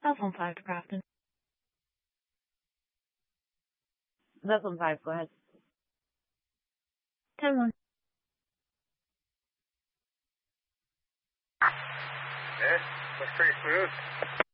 That's on 5 to Crafton. That's on 5, go ahead. 10-1. Yeah, looks pretty smooth.